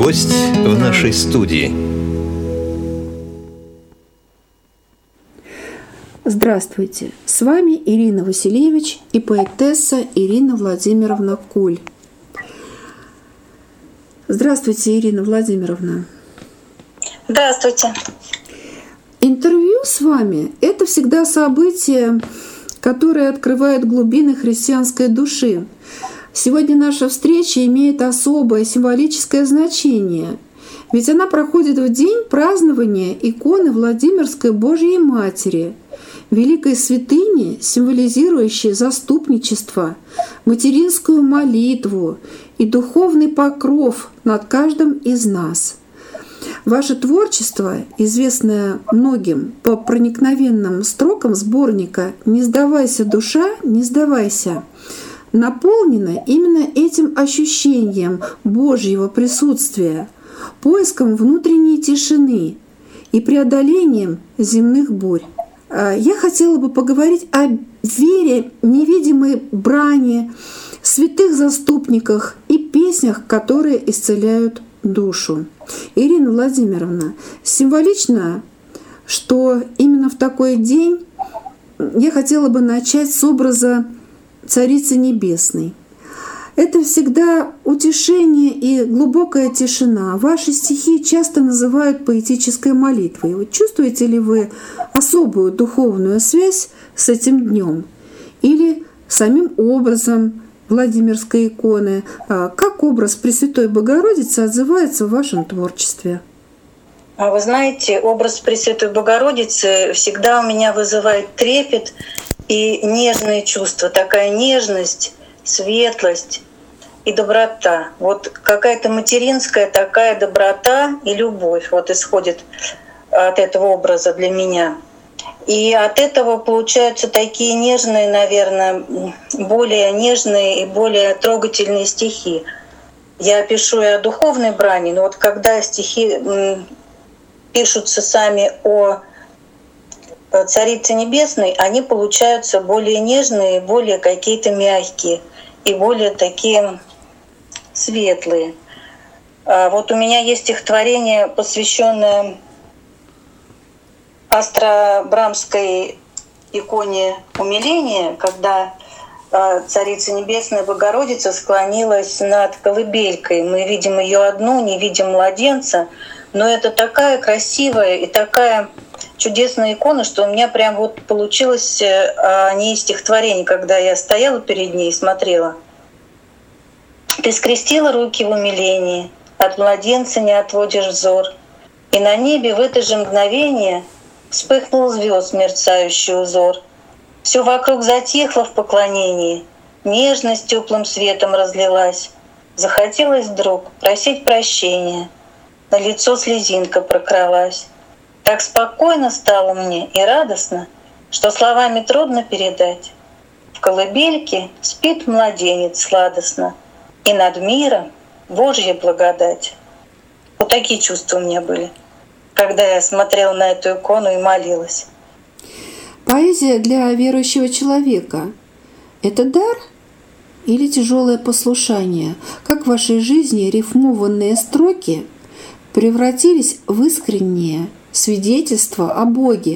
Гость в нашей студии. Здравствуйте! С вами Ирина Василевич и поэтесса Ирина Владимировна Куль. Здравствуйте, Ирина Владимировна. Здравствуйте. Интервью с вами – это всегда событие, которое открывает глубины христианской души. Сегодня наша встреча имеет особое символическое значение, ведь она проходит в день празднования иконы Владимирской Божьей Матери, великой святыни, символизирующей заступничество, материнскую молитву и духовный покров над каждым из нас. Ваше творчество, известное многим по проникновенным строкам сборника «Не сдавайся, душа, не сдавайся», наполнено именно этим ощущением Божьего присутствия, поиском внутренней тишины и преодолением земных бурь. Я хотела бы поговорить о вере, невидимой брани, святых заступниках и песнях, которые исцеляют душу. Ирина Владимировна, символично, что именно в такой день я хотела бы начать с образа Царицы Небесной. Это всегда утешение и глубокая тишина. Ваши стихи часто называют поэтической молитвой. Вот чувствуете ли вы особую духовную связь с этим днем? Или самим образом Владимирской иконы? Как образ Пресвятой Богородицы отзывается в вашем творчестве? Вы знаете, образ Пресвятой Богородицы всегда у меня вызывает трепет и нежные чувства. Такая нежность, светлость и доброта. Вот какая-то материнская такая доброта и любовь вот исходит от этого образа для меня. И от этого получаются такие нежные, наверное, более нежные и более трогательные стихи. Я пишу и о духовной брани, но вот когда стихи пишутся сами о Царице Небесной, они получаются более нежные, более какие-то мягкие и более такие светлые. Вот у меня есть стихотворение, посвященное Остробрамской иконе умиления, когда Царица Небесная Богородица склонилась над колыбелькой. Мы видим ее одну, не видим младенца, но это такая красивая и такая чудесная икона, что у меня прям вот получилось о ней стихотворение, когда я стояла перед ней и смотрела. «Ты скрестила руки в умилении, от младенца не отводишь взор, и на небе в это же мгновение вспыхнул звезд мерцающий узор. Все вокруг затихло в поклонении, нежность теплым светом разлилась. Захотелось вдруг просить прощения, на лицо слезинка прокралась. Так спокойно стало мне и радостно, что словами трудно передать. В колыбельке спит младенец сладостно, и над миром Божья благодать». Вот такие чувства у меня были, когда я смотрела на эту икону и молилась. Поэзия для верующего человека — это дар или тяжелое послушание? Как в вашей жизни рифмованные строки превратились в искреннее свидетельство о Боге?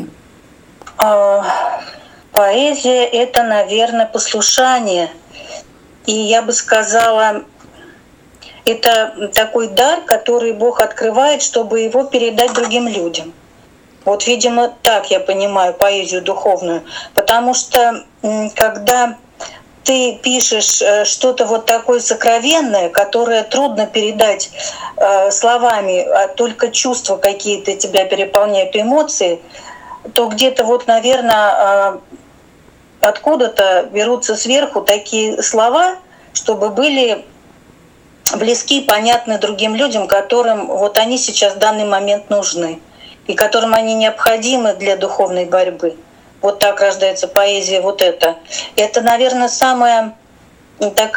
Поэзия — это, наверное, послушание. И я бы сказала, это такой дар, который Бог открывает, чтобы его передать другим людям. Вот, видимо, так я понимаю поэзию духовную. Потому что когда ты пишешь что-то вот такое сокровенное, которое трудно передать словами, а только чувства какие-то тебя переполняют, эмоции, то где-то вот, наверное, откуда-то берутся сверху такие слова, чтобы были близки и понятны другим людям, которым вот они сейчас в данный момент нужны и которым они необходимы для духовной борьбы. Вот так рождается поэзия, вот это. Это, наверное, самая такая